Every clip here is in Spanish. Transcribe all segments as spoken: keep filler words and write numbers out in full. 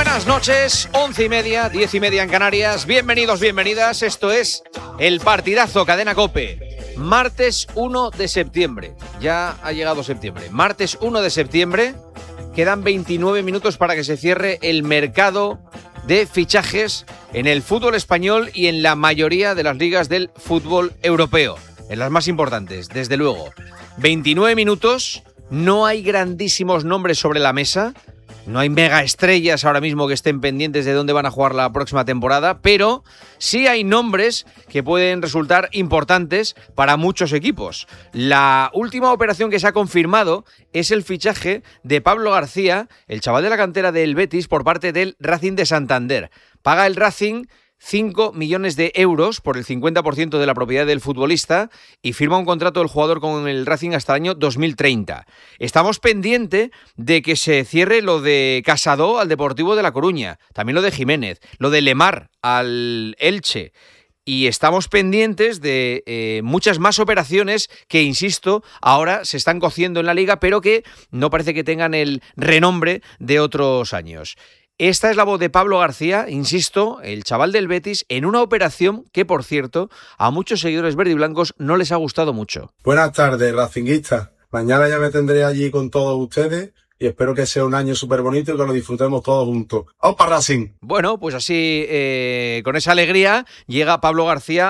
Buenas noches, once y media, diez y media en Canarias. Bienvenidos, bienvenidas. Esto es el partidazo Cadena COPE. Martes uno de septiembre. Ya ha llegado septiembre. Martes uno de septiembre. Quedan veintinueve minutos para que se cierre el mercado de fichajes en el fútbol español y en la mayoría de las ligas del fútbol europeo. En las más importantes, desde luego. veintinueve minutos. No hay grandísimos nombres sobre la mesa. No hay mega estrellas ahora mismo que estén pendientes de dónde van a jugar la próxima temporada, pero sí hay nombres que pueden resultar importantes para muchos equipos. La última operación que se ha confirmado es el fichaje de Pablo García, el chaval de la cantera del Betis, por parte del Racing de Santander. Paga el Racing cinco millones de euros por el cincuenta por ciento de la propiedad del futbolista y firma un contrato del jugador con el Racing hasta el año dos mil treinta. Estamos pendientes de que se cierre lo de Casado al Deportivo de La Coruña, también lo de Jiménez, lo de Lemar al Elche. Y estamos pendientes de eh, muchas más operaciones que, insisto, ahora se están cociendo en la Liga, pero que no parece que tengan el renombre de otros años. Esta es la voz de Pablo García, insisto, el chaval del Betis, en una operación que, por cierto, a muchos seguidores verdiblancos no les ha gustado mucho. Buenas tardes, racinguistas. Mañana ya me tendré allí con todos ustedes y espero que sea un año súper bonito y que lo disfrutemos todos juntos. ¡Vamos para Racing! Bueno, pues así, eh, con esa alegría, llega Pablo García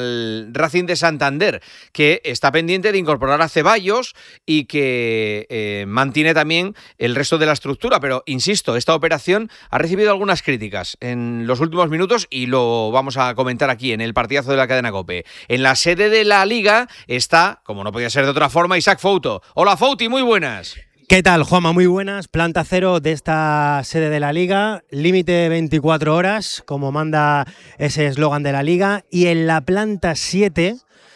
al Racing de Santander, que está pendiente de incorporar a Ceballos y que eh, mantiene también el resto de la estructura. Pero, insisto, esta operación ha recibido algunas críticas en los últimos minutos y lo vamos a comentar aquí en el partidazo de la Cadena COPE. En la sede de la Liga está, como no podía ser de otra forma, Isaac Fouto. Hola, Fouti, muy buenas. ¿Qué tal, Juanma? Muy buenas. Planta cero de esta sede de la Liga. Límite veinticuatro horas, como manda ese eslogan de la Liga. Y en la planta siete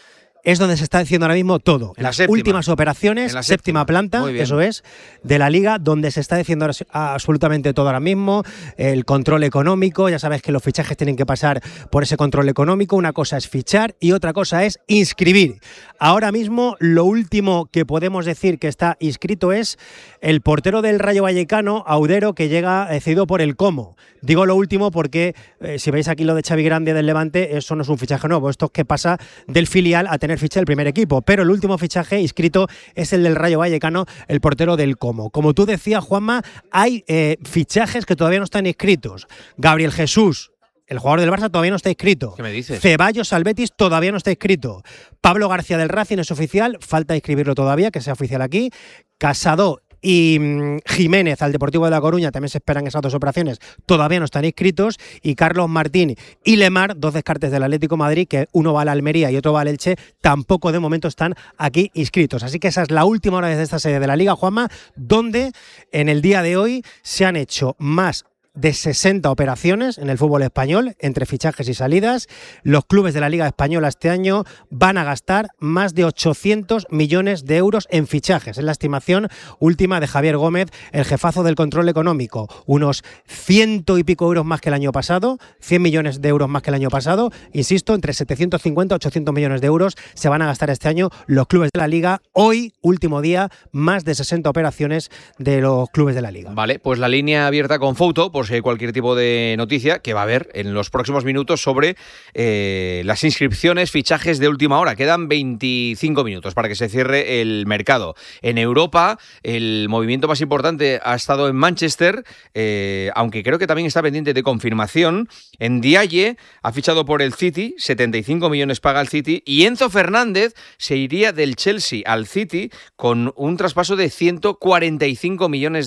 es donde se está haciendo ahora mismo todo. Las séptima. últimas operaciones, séptima, séptima planta, eso es, de la Liga, donde se está haciendo absolutamente todo ahora mismo. El control económico, ya sabes que los fichajes tienen que pasar por ese control económico. Una cosa es fichar y otra cosa es inscribir. Ahora mismo, lo último que podemos decir que está inscrito es el portero del Rayo Vallecano, Audero, que llega cedido por el Como. Digo lo último porque, eh, si veis aquí lo de Xavi Grande del Levante, eso no es un fichaje nuevo. Esto es que pasa del filial a tener ficha del primer equipo, pero el último fichaje inscrito es el del Rayo Vallecano, el portero del Como. Como tú decías, Juanma, hay eh, fichajes que todavía no están inscritos. Gabriel Jesús, el jugador del Barça, todavía no está inscrito. ¿Qué me dices? Ceballos al Betis todavía no está inscrito. Pablo García del Racing es oficial, falta inscribirlo todavía, que sea oficial aquí. Casado y mmm, Jiménez al Deportivo de La Coruña, también se esperan esas dos operaciones, todavía no están inscritos. Y Carlos Martín y Lemar, dos descartes del Atlético de Madrid, que uno va a la Almería y otro va al Elche, tampoco de momento están aquí inscritos. Así que esa es la última hora desde esta sede de la Liga, Juanma, donde en el día de hoy se han hecho más de sesenta operaciones en el fútbol español, entre fichajes y salidas. Los clubes de la Liga Española este año van a gastar más de ochocientos millones de euros en fichajes. Es la estimación última de Javier Gómez, el jefazo del control económico. Unos ciento y pico euros más que el año pasado, cien millones de euros más que el año pasado. Insisto, entre setecientos cincuenta y ochocientos millones de euros se van a gastar este año los clubes de la Liga. Hoy, último día, más de sesenta operaciones de los clubes de la Liga. Vale, pues la línea abierta con Fouto, por si hay cualquier tipo de noticia que va a haber en los próximos minutos sobre eh, las inscripciones, fichajes de última hora. Quedan veinticinco minutos para que se cierre el mercado. En Europa, el movimiento más importante ha estado en Manchester, eh, aunque creo que también está pendiente de confirmación. En Diaye ha fichado por el City, setenta y cinco millones paga el City, y Enzo Fernández se iría del Chelsea al City con un traspaso de ciento cuarenta y cinco millones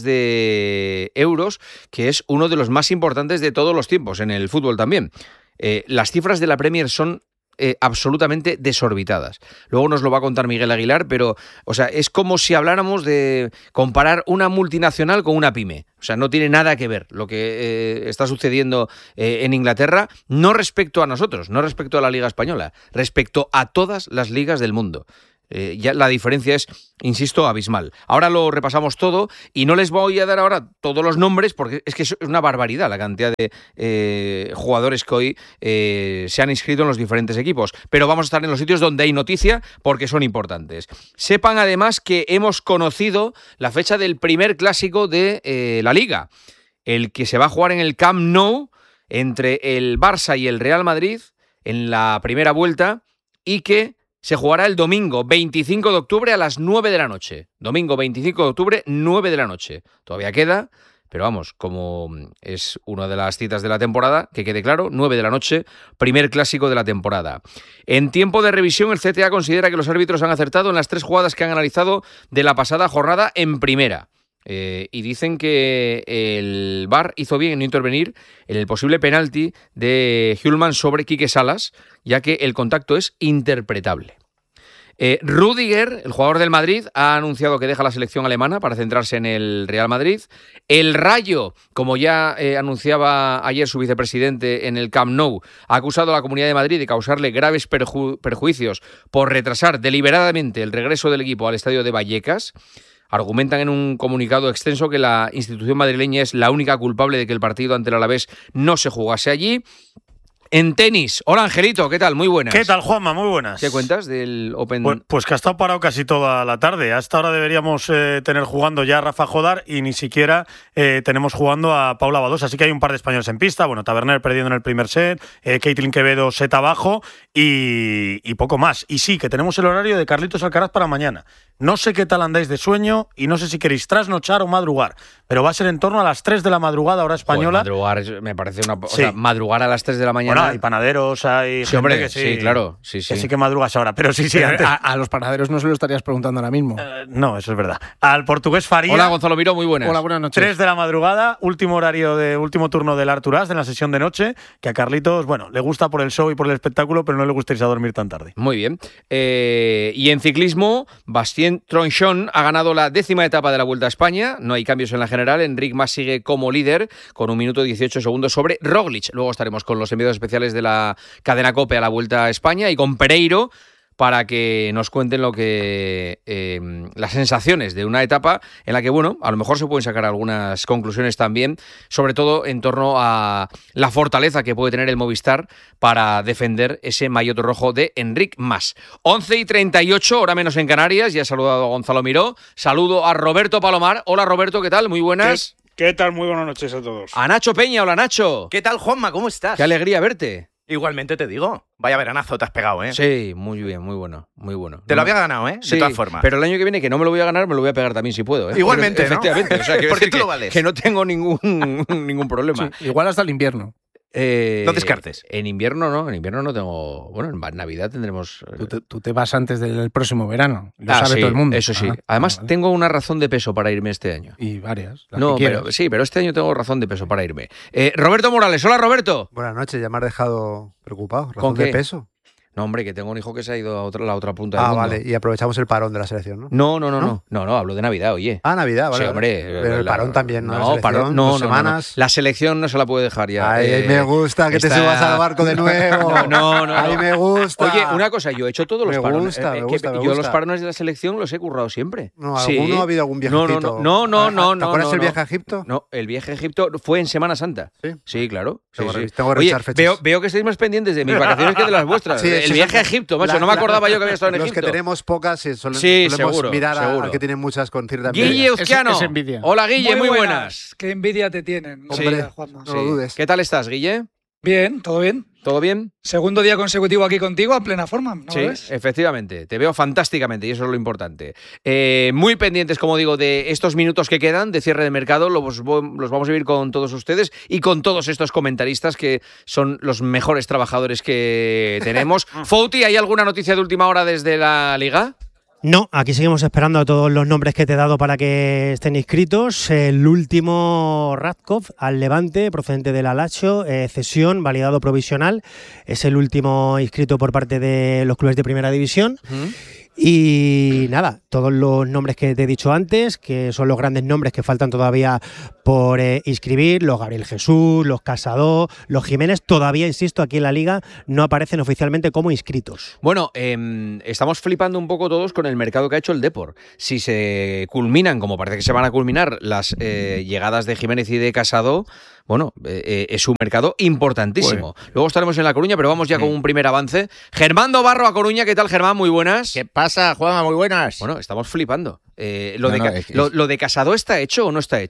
de euros, que es uno de los más importantes de todos los tiempos en el fútbol también. Eh, las cifras de la Premier son eh, absolutamente desorbitadas. Luego nos lo va a contar Miguel Aguilar, pero o sea, es como si habláramos de comparar una multinacional con una pyme. O sea, no tiene nada que ver lo que eh, está sucediendo eh, en Inglaterra, no respecto a nosotros, no respecto a la Liga Española, respecto a todas las ligas del mundo. Eh, ya la diferencia es, insisto, abismal. Ahora lo repasamos todo y no les voy a dar ahora todos los nombres porque es que es una barbaridad la cantidad de eh, jugadores que hoy eh, se han inscrito en los diferentes equipos, pero vamos a estar en los sitios donde hay noticia porque son importantes. Sepan además que hemos conocido la fecha del primer clásico de eh, la Liga. el que se va a jugar en el Camp Nou entre el Barça y el Real Madrid en la primera vuelta y que se jugará el domingo veinticinco de octubre a las nueve de la noche. Domingo veinticinco de octubre, nueve de la noche. Todavía queda, pero vamos, como es una de las citas de la temporada, que quede claro, nueve de la noche, primer clásico de la temporada. En tiempo de revisión, el C T A considera que los árbitros han acertado en las tres jugadas que han analizado de la pasada jornada en primera. Eh, y dicen que el V A R hizo bien en no intervenir en el posible penalti de Hjulmand sobre Quique Salas, ya que el contacto es interpretable. Eh, Rüdiger, el jugador del Madrid, ha anunciado que deja la selección alemana para centrarse en el Real Madrid. El Rayo, como ya eh, anunciaba ayer su vicepresidente en el Camp Nou, ha acusado a la Comunidad de Madrid de causarle graves perju- perjuicios por retrasar deliberadamente el regreso del equipo al estadio de Vallecas. Argumentan en un comunicado extenso que la institución madrileña es la única culpable de que el partido ante el Alavés no se jugase allí. En tenis, hola Angelito, ¿qué tal? Muy buenas. ¿Qué tal, Juanma? Muy buenas. ¿Qué cuentas del Open? Pues, pues que ha estado parado casi toda la tarde. A esta hora deberíamos eh, tener jugando ya a Rafa Jodar y ni siquiera eh, tenemos jugando a Paula Badosa. Así que hay un par de españoles en pista. Bueno, Taberner perdiendo en el primer set, eh, Caitlin Quevedo set abajo y, y poco más. Y sí, que tenemos el horario de Carlitos Alcaraz para mañana. No sé qué tal andáis de sueño y no sé si queréis trasnochar o madrugar, pero va a ser en torno a las tres de la madrugada, hora española. Pues madrugar me parece una... O sí. sea, madrugar a las tres de la mañana... Bueno, hay panaderos, hay sí, gente hombre, que sí, sí, claro, sí, sí. Que sí que madrugas ahora, pero sí, sí, pero antes. A, a los panaderos no se lo estarías preguntando ahora mismo. Eh, no, eso es verdad. Al portugués Faría. Hola, Gonzalo Miró, muy buenas. Hola, buenas noches. tres de la madrugada, último horario de último turno del Arturas, de la sesión de noche, que a Carlitos, bueno, le gusta por el show y por el espectáculo, pero no le gusta irse a dormir tan tarde. Muy bien. Eh, y en ciclismo, Bastien Tronchon ha ganado la décima etapa de la Vuelta a España. No hay cambios en la general. Enric Mas sigue como líder con un minuto dieciocho segundos sobre Roglic. Luego estaremos con los enviados especiales de la cadena COPE a la Vuelta a España y con Pereiro para que nos cuenten lo que eh, las sensaciones de una etapa en la que, bueno, a lo mejor se pueden sacar algunas conclusiones también, sobre todo en torno a la fortaleza que puede tener el Movistar para defender ese maillot rojo de Enric Mas. once y treinta y ocho, hora menos en Canarias. Ya he saludado a Gonzalo Miró. Saludo a Roberto Palomar. Hola, Roberto, ¿qué tal? Muy buenas. ¿Qué, ¿Qué tal? Muy buenas noches a todos. A Nacho Peña. Hola, Nacho. ¿Qué tal, Juanma? ¿Cómo estás? Qué alegría verte. Igualmente te digo. Vaya veranazo te has pegado, ¿eh? Sí, muy bien, muy bueno, muy bueno. Te lo había ganado, ¿eh? Sí, de todas formas. Pero el año que viene, que no me lo voy a ganar, me lo voy a pegar también si puedo, ¿eh? Igualmente, Pero, ¿no? efectivamente. O sea, quiero Porque decir tú que, lo vales. que no tengo ningún, ningún problema. Sí, igual hasta el invierno. Eh, No descartes. En invierno no, en invierno no tengo... Bueno, en Navidad tendremos... Tú te, tú te vas antes del próximo verano. Lo Ah, sabe sí, todo el mundo. eso sí. Ah, Además, vale. tengo una razón de peso para irme este año. Y varias. las No, que quieras. pero sí, pero este año tengo razón de peso para irme. Eh, Roberto Morales, hola Roberto. Buenas noches, ya me has dejado preocupado. ¿Razón ¿Con qué? de peso? No, hombre, que tengo un hijo que se ha ido a otra, la otra punta Ah, del mundo. vale. Y aprovechamos el parón de la selección, ¿no? No, no, no, no, ¿No? no, no, hablo de Navidad, oye. Ah, Navidad, vale. Sí, vale. hombre. Pero el la- parón también, ¿no? La selección, parón, no, dos no, no, no. semanas. La selección no se la puede dejar ya. Ay, Eh, me gusta que te está- subas al barco de nuevo. No, no, no. Ay, no. me gusta. Oye, una cosa, yo he hecho todos los Me parones. gusta, me que gusta, me yo los gusta. parones de la selección los he currado siempre. No, Sí. ¿alguno ha habido algún No, viajecito? no, no, no, no, ¿Te no, acuerdas no, el no. viaje a Egipto? No, el viaje a Egipto fue en Semana Santa. Sí. Sí, claro. Sí, Tengo que sí. revis- tengo que Oye, revisar fechas. veo, veo que estáis más pendientes de mis vacaciones que de las vuestras. Sí, el eso viaje es- a Egipto, macho, la- no me la- acordaba yo que había estado en Los Egipto. que tenemos pocas, sí, solemos, Sí, solemos seguro, mirar a- seguro. al que tiene muchas con cierta Guille envidia. Uzquiano. Es- es envidia. Hola, Guille, muy, buenas. Qué envidia te tienen. Sí. Hombre, Juanma. No lo dudes. ¿Qué tal estás, Guille? Bien, todo bien. ¿Todo bien? Segundo día consecutivo aquí contigo, a plena forma, ¿no Sí, lo ves? efectivamente. Te veo fantásticamente y eso es lo importante. Eh, muy pendientes, como digo, de estos minutos que quedan de cierre de mercado. Los, los vamos a vivir con todos ustedes y con todos estos comentaristas que son los mejores trabajadores que tenemos. Fouti, ¿hay alguna noticia de última hora desde la Liga? No, aquí seguimos esperando a todos los nombres que te he dado para que estén inscritos. El último, Radkov, al Levante, procedente del Alacho, eh, cesión, validado provisional. Es el último inscrito por parte de los clubes de Primera División. ¿Mm? Y nada, todos los nombres que te he dicho antes, que son los grandes nombres que faltan todavía por eh, inscribir, los Gabriel Jesús, los Casado, los Jiménez, todavía, insisto, aquí en la Liga no aparecen oficialmente como inscritos. Bueno, eh, estamos flipando un poco todos con el mercado que ha hecho el Depor. Si se culminan, como parece que se van a culminar, las eh, llegadas de Jiménez y de Casado, bueno, eh, eh, es un mercado importantísimo. Bueno. Luego estaremos en La Coruña, pero vamos ya sí. con un primer avance. Germán Barro a Coruña, ¿qué tal, Germán? Muy buenas. ¿Qué pasa, Juanma? Muy buenas. Bueno, estamos flipando. Eh, lo, no, de, no, es, lo, es... ¿Lo de Casado está hecho o no está hecho?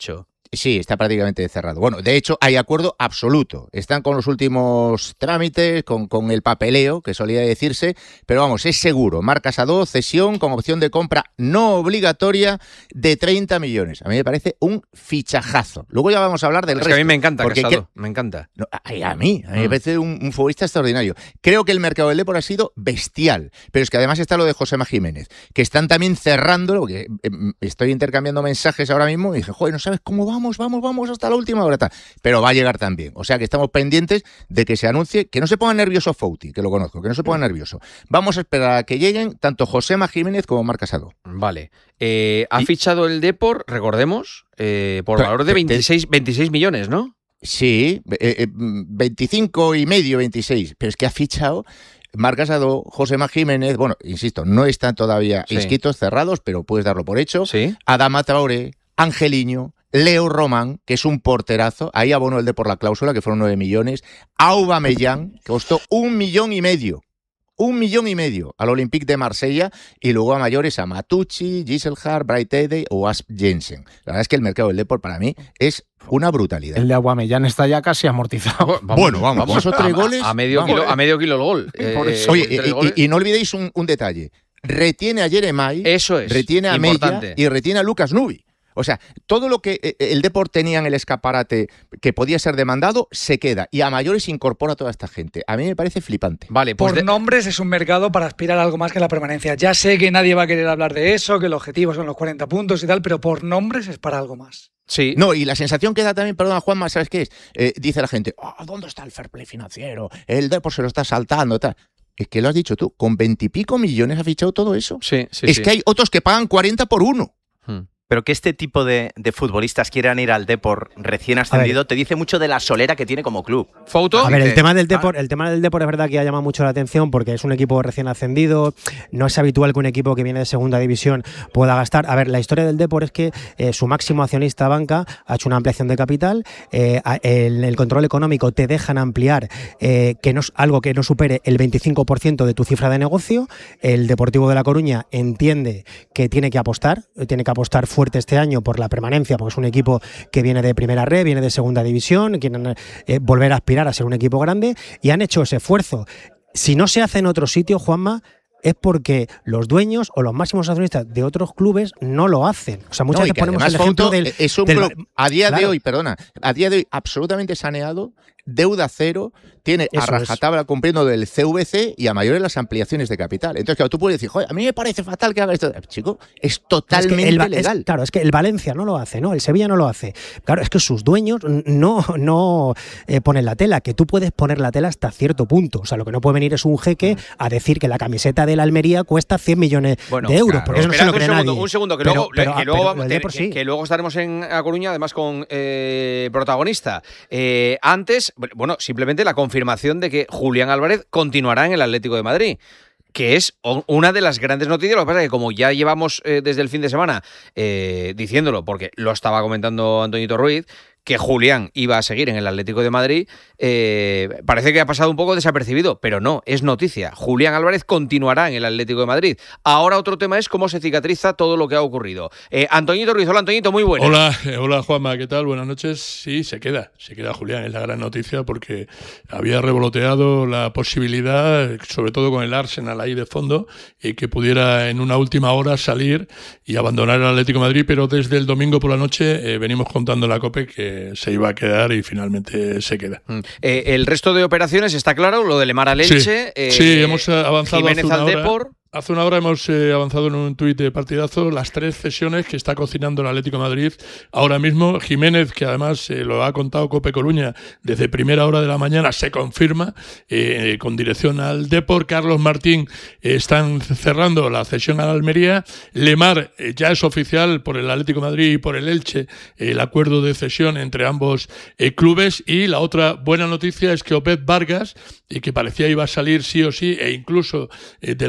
Sí, está prácticamente cerrado. Bueno, de hecho, hay acuerdo absoluto. Están con los últimos trámites, con, con el papeleo, que solía decirse, pero vamos, es seguro. Marc Casado, cesión con opción de compra no obligatoria de treinta millones. A mí me parece un fichajazo. Luego ya vamos a hablar del es resto. Que a mí me encanta Casado, que... me encanta. No, a, a mí, a mí mm. me parece un, un futbolista extraordinario. Creo que el mercado del Depor ha sido bestial, pero es que además está lo de Josema Jiménez, que están también cerrándolo, porque eh, estoy intercambiando mensajes ahora mismo y dije, joder, no sabes cómo va. Vamos, vamos, vamos hasta la última hora, tal. Pero va a llegar también. O sea que estamos pendientes de que se anuncie, que no se ponga nervioso Fouti, que lo conozco, que no se ponga nervioso. Vamos a esperar a que lleguen tanto Josema Jiménez como Marc Casado. Vale. Eh, ha y... fichado el Depor, recordemos, eh, por valor de veintiséis, veintiséis millones, ¿no? Sí, eh, eh, veinticinco y medio, veintiséis. Pero es que ha fichado Marc Casado, Josema Jiménez, bueno, insisto, no están todavía sí. inscritos, cerrados, pero puedes darlo por hecho. Sí. Adama Traoré, Angeliño, Leo Román, que es un porterazo, ahí abonó el de por la cláusula, que fueron nueve millones. Aubameyang, que costó un millón y medio. Un millón y medio al Olympique de Marsella, y luego a mayores a Matucci, Gisselhard, Bright Ede o Asp Jensen. La verdad es que el mercado del Depor para mí es una brutalidad. El de Aubameyang está ya casi amortizado. Vamos, bueno, vamos, vamos. Esos tres goles. A medio, vamos. Kilo, a medio kilo el gol. Eh, Oye, y, y, y no olvidéis un, un detalle. Retiene a Jeremai, eso es, retiene a Mella y retiene a Lucas Nubi. O sea, todo lo que el Depor tenía en el escaparate que podía ser demandado, se queda. Y a mayores incorpora a toda esta gente. A mí me parece flipante. Vale, pues Por de... nombres es un mercado para aspirar a algo más que la permanencia. Ya sé que nadie va a querer hablar de eso, que el objetivo son los cuarenta puntos y tal, pero por nombres es para algo más. Sí. No, y la sensación que da también, perdona Juanma, ¿sabes qué es? Eh, dice la gente, oh, ¿dónde está el fair play financiero? El Depor se lo está saltando, tal. Es que lo has dicho tú, con veintipico millones ha fichado todo eso. Sí, sí, es sí. que hay otros que pagan cuarenta por uno. Hmm. Pero que este tipo de, de futbolistas quieran ir al Depor recién ascendido te dice mucho de la solera que tiene como club. ¿Foto? A ver, el tema del Depor, el tema del Depor es verdad que ha llamado mucho la atención porque es un equipo recién ascendido, no es habitual que un equipo que viene de segunda división pueda gastar. A ver, la historia del Depor es que eh, su máximo accionista banca ha hecho una ampliación de capital, eh, el, el control económico te dejan ampliar eh, que no, algo que no supere el veinticinco por ciento de tu cifra de negocio. El Deportivo de La Coruña entiende que tiene que apostar, tiene que apostar fuerte este año por la permanencia, porque es un equipo que viene de primera red, viene de segunda división, quieren eh, volver a aspirar a ser un equipo grande y han hecho ese esfuerzo. Si no se hace en otro sitio, Juanma, es porque los dueños o los máximos accionistas de otros clubes no lo hacen. O sea, muchas no, veces ponemos el Fouto ejemplo del... Es un del, club a día claro. de hoy, perdona, a día de hoy absolutamente saneado, deuda cero, tiene Eso a rajatabla es. cumpliendo del C V C y a mayores las ampliaciones de capital. Entonces, claro, tú puedes decir, joder, a mí me parece fatal que haga esto. Chico, es totalmente es que el, legal. Es, claro, es que el Valencia no lo hace, ¿no? El Sevilla no lo hace. Claro, es que sus dueños no, no eh, ponen la tela, que tú puedes poner la tela hasta cierto punto. O sea, lo que no puede venir es un jeque a decir que la camiseta de la Almería cuesta cien millones bueno, de euros, claro. porque eso no se lo cree un segundo, nadie. Un segundo, que pero, luego, pero, que, luego pero, vamos, pero que, sí. que luego estaremos en A Coruña, además con eh, protagonista. Eh, antes, bueno, simplemente la confirmación de que Julián Álvarez continuará en el Atlético de Madrid, que es una de las grandes noticias. Lo que pasa es que como ya llevamos eh, desde el fin de semana eh, diciéndolo, porque lo estaba comentando Antoñito Ruiz, que Julián iba a seguir en el Atlético de Madrid, eh, parece que ha pasado un poco desapercibido, pero no, es noticia. Julián Álvarez continuará en el Atlético de Madrid. Ahora otro tema es cómo se cicatriza todo lo que ha ocurrido. Eh, Antoñito Ruiz, hola Antoñito, muy buenas. Hola, eh, hola Juanma, ¿qué tal? Buenas noches. Sí, se queda, se queda Julián, es la gran noticia porque había revoloteado la posibilidad, sobre todo con el Arsenal ahí de fondo, y que pudiera en una última hora salir y abandonar el Atlético de Madrid, pero desde el domingo por la noche eh, venimos contando en la COPE que se iba a quedar y finalmente se queda. Eh, el resto de operaciones está claro, lo de Lemar al Elche. Sí, eh, sí, hemos avanzado Jiménez hace una al hora. Depor. Hace una hora hemos eh, avanzado en un tuit de partidazo las tres cesiones que está cocinando el Atlético de Madrid ahora mismo. Jiménez, que además eh, lo ha contado Cope Coruña desde primera hora de la mañana, se confirma eh, con dirección al Depor. Carlos Martín eh, están cerrando la cesión a la Almería. Lemar eh, ya es oficial por el Atlético de Madrid y por el Elche eh, el acuerdo de cesión entre ambos eh, clubes. Y la otra buena noticia es que Obed Vargas, eh, que parecía iba a salir sí o sí, e incluso eh, de las primeras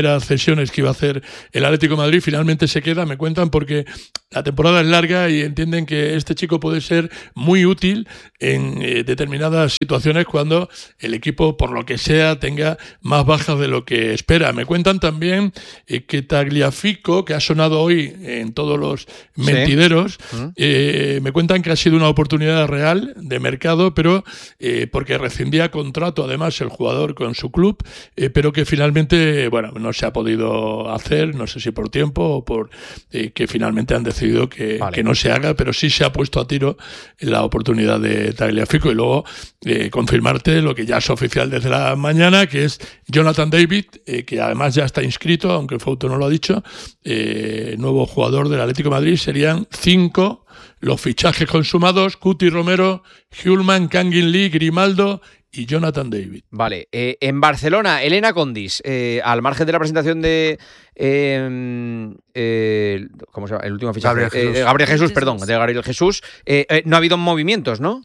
primeras cesiones que iba a hacer el Atlético de Madrid, finalmente se queda, me cuentan, porque la temporada es larga y entienden que este chico puede ser muy útil en eh, determinadas situaciones cuando el equipo, por lo que sea, tenga más bajas de lo que espera. Me cuentan también eh, que Tagliafico, que ha sonado hoy en todos los mentideros, sí. eh, me cuentan que ha sido una oportunidad real de mercado, pero eh, porque rescindía contrato además el jugador con su club, eh, pero que finalmente, bueno, no se ha podido hacer, no sé si por tiempo o por eh, que finalmente han decidido que, vale. que no se haga, pero sí se ha puesto a tiro la oportunidad de Tagliafico. Y luego eh, confirmarte lo que ya es oficial desde la mañana, que es Jonathan David, eh, que además ya está inscrito, aunque Fouto no lo ha dicho, eh, nuevo jugador del Atlético de Madrid. Serían cinco los fichajes consumados: Cuti Romero, Hjulman, Kangin Lee, Grimaldo y Jonathan David. Vale, eh, en Barcelona, Elena Condis, eh, al margen de la presentación de eh, eh, ¿cómo se llama? El último fichaje. Gabriel Jesús, eh, Gabriel Jesús perdón, de Gabriel Jesús, eh, eh, no ha habido movimientos, ¿no?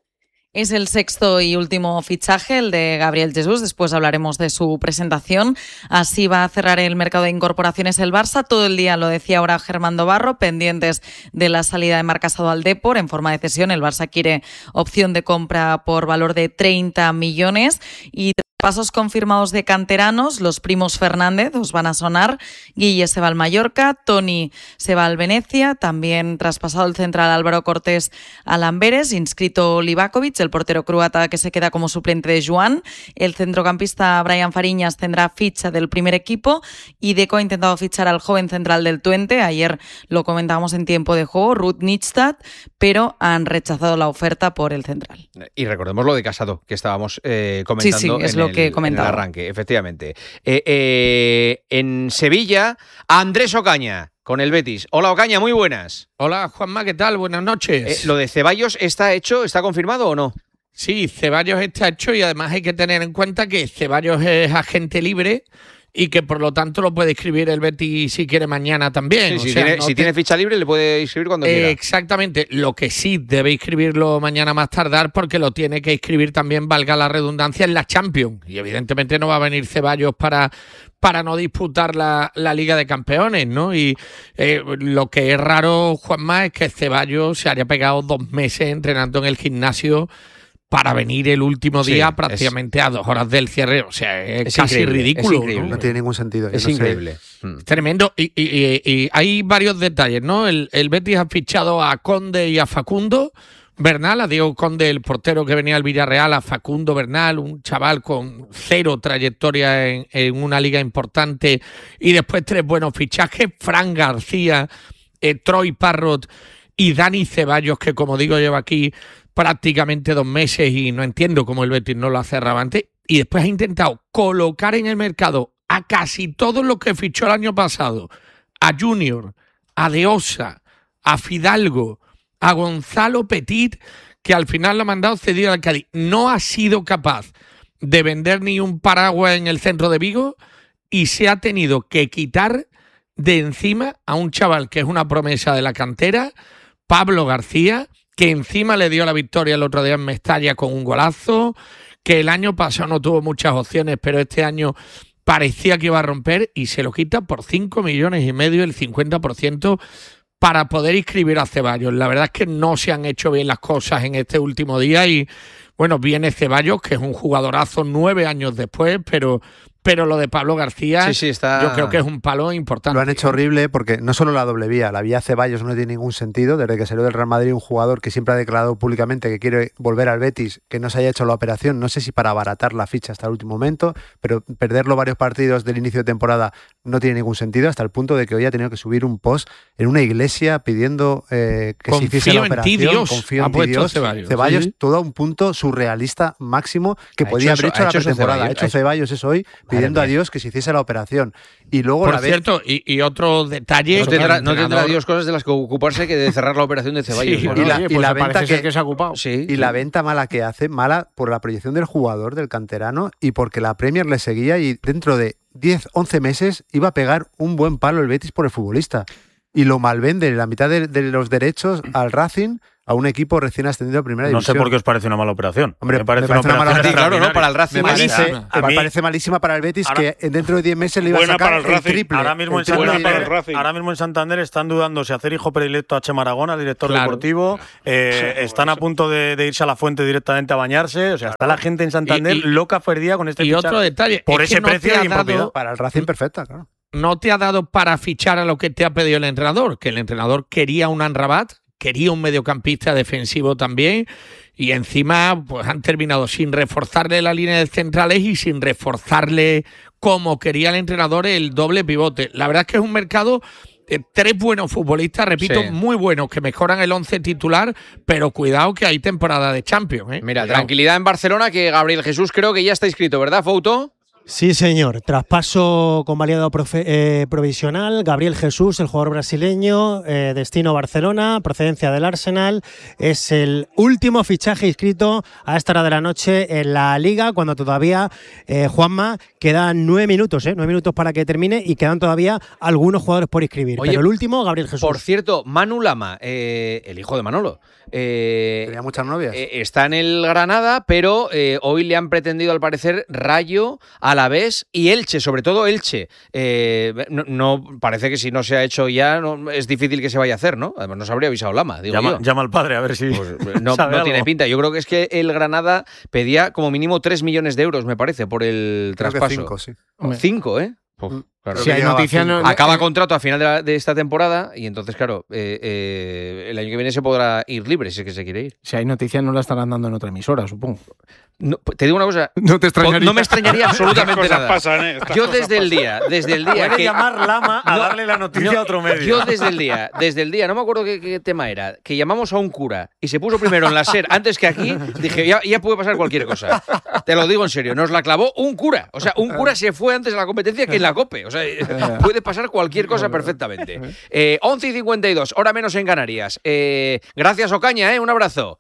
Es el sexto y último fichaje, el de Gabriel Jesús. Después hablaremos de su presentación. Así va a cerrar el mercado de incorporaciones el Barça. Todo el día, lo decía ahora Germán Dobarro, pendientes de la salida de Marc Casado al Depor en forma de cesión. El Barça quiere opción de compra por valor de treinta millones y pasos confirmados de canteranos. Los primos Fernández os van a sonar. Guille se va al Mallorca, Toni se va al Venecia, también traspasado el central Álvaro Cortés al Amberes, inscrito Livakovic, el portero croata que se queda como suplente de Joan. El centrocampista Brian Fariñas tendrá ficha del primer equipo y Deco ha intentado fichar al joven central del Twente. Ayer lo comentábamos en tiempo de juego, Ruud Nijstad, pero han rechazado la oferta por el central. Y recordemos lo de Casado, que estábamos eh, comentando. Sí, sí, es en lo el, que comentaba. En el arranque, efectivamente. Eh, eh, en Sevilla, Andrés Ocaña, con el Betis. Hola, Ocaña, muy buenas. Hola, Juanma, ¿qué tal? Buenas noches. Eh, ¿Lo de Ceballos está hecho, está confirmado o no? Sí, Ceballos está hecho y además hay que tener en cuenta que Ceballos es agente libre y que por lo tanto lo puede inscribir el Betis si quiere mañana también. Sí, o si sea, tiene, no si te... tiene ficha libre le puede inscribir cuando eh, quiera. Exactamente. Lo que sí debe inscribirlo mañana más tardar porque lo tiene que inscribir también, valga la redundancia, en la Champions. Y evidentemente no va a venir Ceballos para... para no disputar la, la Liga de Campeones, ¿no? Y eh, lo que es raro, Juanma, es que Ceballos se haya pegado dos meses entrenando en el gimnasio para venir el último día sí, prácticamente es, a dos horas del cierre. O sea, es, es casi ridículo. Es increíble. ¿no? no tiene ningún sentido. Es no increíble. Sé. Es tremendo. Y, y, y, y hay varios detalles, ¿no? El, el Betis ha fichado a Conde y a Facundo Bernal, a Diego Conde, el portero que venía al Villarreal, a Facundo Bernal, un chaval con cero trayectoria en, en una liga importante, y después tres buenos fichajes: Fran García, eh, Troy Parrott y Dani Ceballos, que como digo lleva aquí prácticamente dos meses y no entiendo cómo el Betis no lo ha cerrado antes. Y después ha intentado colocar en el mercado a casi todos los que fichó el año pasado: a Junior, a De Osa, a Fidalgo, a Gonzalo Petit, que al final lo ha mandado cedido al Cádiz. No ha sido capaz de vender ni un paraguas en el centro de Vigo y se ha tenido que quitar de encima a un chaval que es una promesa de la cantera, Pablo García, que encima le dio la victoria el otro día en Mestalla con un golazo, que el año pasado no tuvo muchas opciones, pero este año parecía que iba a romper, y se lo quita por cinco millones y medio, el cincuenta por ciento, para poder inscribir a Ceballos. La verdad es que no se han hecho bien las cosas en este último día y, bueno, viene Ceballos, que es un jugadorazo nueve años después, pero... pero lo de Pablo García, sí, sí, está... yo creo que es un palo importante. Lo han hecho horrible porque no solo la doble vía, la vía Ceballos no tiene ningún sentido. Desde que salió del Real Madrid, un jugador que siempre ha declarado públicamente que quiere volver al Betis, que no se haya hecho la operación, no sé si para abaratar la ficha hasta el último momento, pero perderlo varios partidos del inicio de temporada no tiene ningún sentido, hasta el punto de que hoy ha tenido que subir un post en una iglesia pidiendo eh, que confío se hiciese la operación. En ti, Dios. Confío ha en ti, Dios. Ceballos, Ceballos ¿sí? todo a un punto surrealista máximo que ha podía hecho haber hecho, ha la hecho pretemporada. Ceballos, ha hecho Ceballos eso hoy, pidiendo a Dios que se hiciese la operación. Y luego Por la cierto, y, y otro detalle... No tendrá, no tendrá Dios cosas de las que ocuparse que de cerrar la operación de Ceballos. Sí, bueno, y la, oye, y pues la parece venta ser que, que se ha ocupado. Sí, y sí. la venta mala que hace, mala por la proyección del jugador, del canterano, y porque la Premier le seguía y dentro de diez, once meses iba a pegar un buen palo el Betis por el futbolista. Y lo malvende la mitad de, de los derechos al Racing, a un equipo recién ascendido a primera No división. sé por qué os parece una mala operación. Hombre, me parece, me parece una, una operación mala operación, claro, ¿no? Para el Racing. Me parece, A me mí- parece malísima para el Betis, Ahora- que dentro de diez meses le iba a Buena sacar para el el, Racing. triple. Ahora mismo, el en triple Buena de para el dinero. Racing. ahora mismo en Santander están dudando si hacer hijo predilecto a Che Maragón, al director Claro. deportivo. Eh, están a punto de, de irse a la fuente directamente a bañarse. O sea, está la gente en Santander Y- y- loca perdida con este Y fichaje. otro detalle, Por es que ese no te precio ha de impropiedad. dado, Para el Racing perfecta, claro. no te ha dado para fichar a lo que te ha pedido el entrenador, que el entrenador quería un Amrabat, quería un mediocampista defensivo también, y encima pues han terminado sin reforzarle la línea de centrales y sin reforzarle como quería el entrenador el doble pivote. La verdad es que es un mercado de tres buenos futbolistas, repito, Sí. muy buenos, que mejoran el once titular, pero cuidado que hay temporada de Champions. ¿eh? Mira, Cuidado. tranquilidad en Barcelona, que Gabriel Jesús creo que ya está inscrito, ¿verdad, Fouto? Sí, señor. Traspaso convalidado profe- eh, provisional. Gabriel Jesús, el jugador brasileño, eh, destino Barcelona, procedencia del Arsenal. Es el último fichaje inscrito a esta hora de la noche en la Liga, cuando todavía, eh, Juanma, quedan nueve minutos, ¿eh? Nueve minutos para que termine y quedan todavía algunos jugadores por inscribir. Oye, Pero el último, Gabriel Jesús. Por cierto, Manu Lama, eh, el hijo de Manolo, eh, Tenía muchas novias. eh, está en el Granada, pero eh, hoy le han pretendido, al parecer, Rayo, Alavés y Elche, sobre todo Elche. Eh, no, no- parece que si no se ha hecho ya, no, es difícil que se vaya a hacer, ¿no? Además, nos habría avisado Lama, digo Llama, yo. llama al padre a ver si. Pues, no sabe no algo. tiene pinta. Yo creo que es que el Granada pedía como mínimo tres millones de euros, me parece, por el Creo que traspaso. cinco, sí. Cinco, ¿eh? Uf, claro. Si hay noticias, no- Acaba eh, contrato a final de, la- de esta temporada y entonces, claro, eh, eh, el año que viene se podrá ir libre si es que se quiere ir. Si hay noticias, no la estarán dando en otra emisora, supongo. No, te digo una cosa, No te extrañaría. no me extrañaría absolutamente Estas cosas nada. pasan, ¿eh? Estas Yo cosas desde el día, desde el día Puede que llamar Lama a No, darle la noticia no, a otro medio. yo desde el día, desde el día, no me acuerdo qué, qué tema era, que llamamos a un cura y se puso primero en la SER antes que aquí, dije, ya, ya puede pasar cualquier cosa. Te lo digo en serio, nos la clavó un cura. O sea, un cura se fue antes de la competencia que en la COPE. O sea, puede pasar cualquier cosa perfectamente. Eh, once y cincuenta y dos, hora menos en Canarias. Eh, gracias, Ocaña, ¿eh? Un abrazo.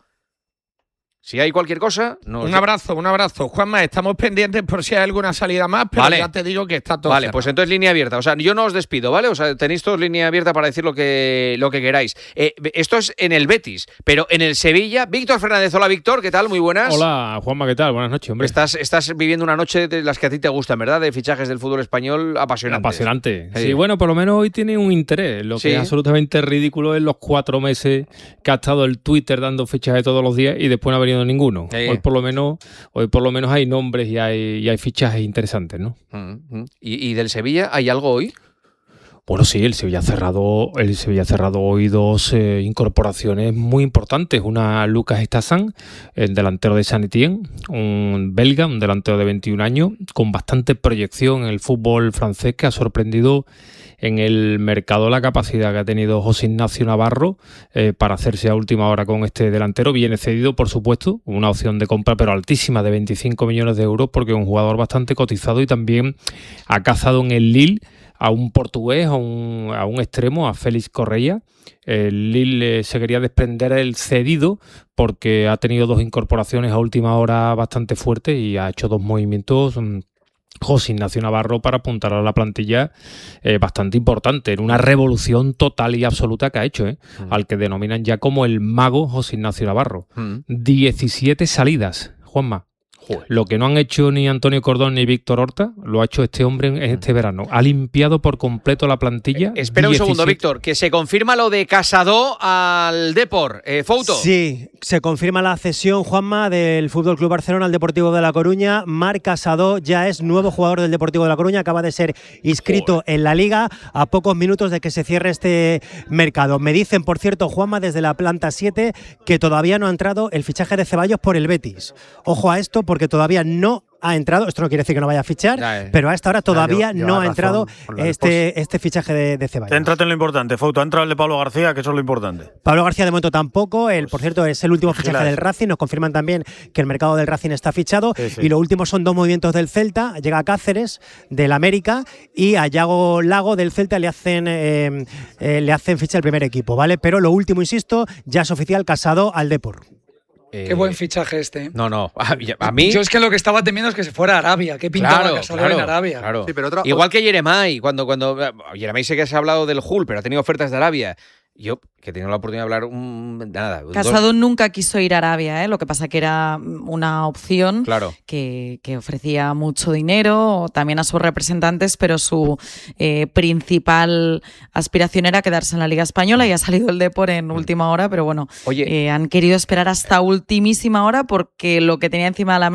Si hay cualquier cosa, no. Un abrazo, un abrazo. Juanma, estamos pendientes por si hay alguna salida más, pero Vale. ya te digo que está todo Vale, cerrado. pues entonces línea abierta. O sea, yo no os despido, ¿vale? O sea, tenéis todos línea abierta para decir lo que, lo que queráis. Eh, esto es en el Betis, pero en el Sevilla, Víctor Fernández. Hola, Víctor, ¿qué tal? Muy buenas. Hola, Juanma, ¿qué tal? Buenas noches, hombre. Estás, estás viviendo una noche de las que a ti te gustan, ¿verdad? De fichajes del fútbol español apasionantes. Apasionante. Sí. Sí. bueno, por lo menos hoy tiene un interés. Lo que Sí. es absolutamente ridículo es los cuatro meses que ha estado el Twitter dando fichajes todos los días y después no ha venido ninguno. Sí. Hoy por lo menos, hoy por lo menos hay nombres y hay, y hay fichajes interesantes, ¿no? Mm, mm. ¿Y, y del Sevilla hay algo hoy? Bueno, sí, el Sevilla ha cerrado, el Sevilla ha cerrado hoy dos eh, incorporaciones muy importantes. Una, Lucas Estasan, el delantero de Saint Etienne, un belga, un delantero de veintiún años, con bastante proyección en el fútbol francés, que ha sorprendido en el mercado la capacidad que ha tenido José Ignacio Navarro eh, para hacerse a última hora con este delantero. Viene cedido, por supuesto, una opción de compra pero altísima de veinticinco millones de euros, porque es un jugador bastante cotizado y también ha cazado en el Lille a un portugués, a un, a un extremo, a Félix Correia. El Lille eh, se quería desprender el cedido porque ha tenido dos incorporaciones a última hora bastante fuertes y ha hecho dos movimientos mm, José Ignacio Navarro para apuntar a la plantilla eh, bastante importante, en una revolución total y absoluta que ha hecho, ¿eh? Mm. al que denominan ya como el mago José Ignacio Navarro. Mm. diecisiete salidas, Juanma. Lo que no han hecho ni Antonio Cordón ni Víctor Horta, lo ha hecho este hombre en este verano. Ha limpiado por completo la plantilla. Espera un segundo, diecisiete Víctor, que se confirma lo de Casado al Depor. Eh, Fouto. Sí, se confirma la cesión, Juanma, del F C Barcelona al Deportivo de La Coruña. Marc Casado ya es nuevo jugador del Deportivo de La Coruña, acaba de ser inscrito en la Liga a pocos minutos de que se cierre este mercado. Me dicen, por cierto, Juanma, desde la planta siete, que todavía no ha entrado el fichaje de Ceballos por el Betis. Ojo a esto, porque todavía no ha entrado, esto no quiere decir que no vaya a fichar, Ya, eh. pero a esta hora todavía Ya, lleva no ha razón entrado con lo del este, este fichaje de, de Ceballos. Céntrate en lo importante, Fouto. Ha entrado el de Pablo García, que eso es lo importante. Pablo García de momento tampoco, el, por cierto es el último vigila fichaje del eso. Racing, nos confirman también que el mercado del Racing está fichado Sí, sí. y lo último son dos movimientos del Celta, llega Cáceres del América y a Yago Lago del Celta le hacen eh, eh, le hacen ficha el primer equipo, ¿vale? Pero lo último, insisto, ya es oficial, Casado al Depor. Qué buen fichaje este. No, no, a, a mí... Yo es que lo que estaba temiendo es que se fuera a Arabia. ¿Qué pintaba Claro, Casado claro, en Arabia? claro. Sí, pero otra- Igual que Jeremai, cuando, cuando Jeremai sé que se ha hablado del Hull, pero ha tenido ofertas de Arabia. Yo, que he tenido la oportunidad de hablar un, nada. Casado dos... nunca quiso ir a Arabia, ¿eh? Lo que pasa que era una opción claro. que, que ofrecía mucho dinero también a sus representantes, pero su eh, principal aspiración era quedarse en la Liga Española y ha salido el Depor en última hora, pero bueno, Oye, eh, han querido esperar hasta ultimísima hora porque lo que tenía encima de la